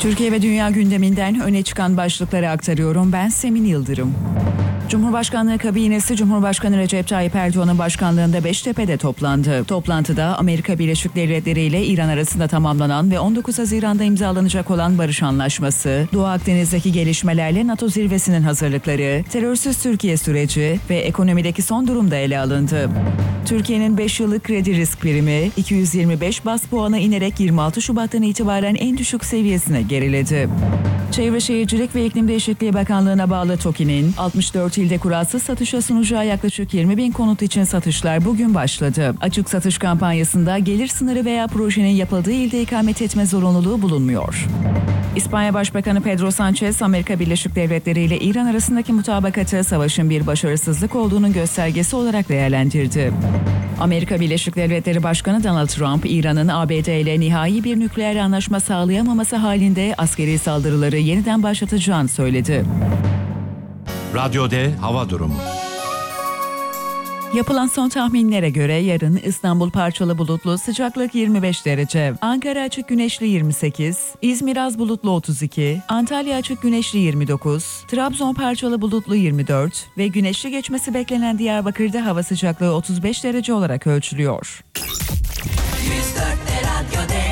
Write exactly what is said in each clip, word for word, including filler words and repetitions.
Türkiye ve dünya gündeminden öne çıkan başlıkları aktarıyorum. Ben Semin Yıldırım. Cumhurbaşkanlığı kabinesi Cumhurbaşkanı Recep Tayyip Erdoğan'ın başkanlığında Beştepe'de toplandı. Toplantıda Amerika Birleşik Devletleri ile İran arasında tamamlanan ve on dokuz Haziran'da imzalanacak olan barış anlaşması, Doğu Akdeniz'deki gelişmelerle NATO zirvesinin hazırlıkları, terörsüz Türkiye süreci ve ekonomideki son durum da ele alındı. Türkiye'nin beş yıllık kredi risk primi iki yüz yirmi beş baz puana inerek yirmi altı Şubat'tan itibaren en düşük seviyesine geriledi. Çevre Şehircilik ve İklim Değişikliği Bakanlığı'na bağlı TOKİ'nin altmış dört ilde kuralsız satışa sunacağı yaklaşık yirmi bin konut için satışlar bugün başladı. Açık satış kampanyasında gelir sınırı veya projenin yapıldığı ilde ikamet etme zorunluluğu bulunmuyor. İspanya Başbakanı Pedro Sánchez, Amerika Birleşik Devletleri ile İran arasındaki mutabakatı savaşın bir başarısızlık olduğunun göstergesi olarak değerlendirdi. Amerika Birleşik Devletleri Başkanı Donald Trump, İran'ın A B D ile nihai bir nükleer anlaşma sağlayamaması halinde askeri saldırıları yeniden başlatacağını söyledi. Radyo D hava durumu. Yapılan son tahminlere göre yarın İstanbul parçalı bulutlu, sıcaklık yirmi beş derece. Ankara açık güneşli yirmi sekiz, İzmir az bulutlu otuz iki, Antalya açık güneşli yirmi dokuz, Trabzon parçalı bulutlu yirmi dört ve güneşli geçmesi beklenen Diyarbakır'da hava sıcaklığı otuz beş derece olarak ölçülüyor. yüz dört Radyo D.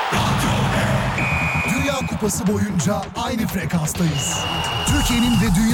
Dünya Kupası boyunca aynı frekanstayız. Türkiye'nin ve dünya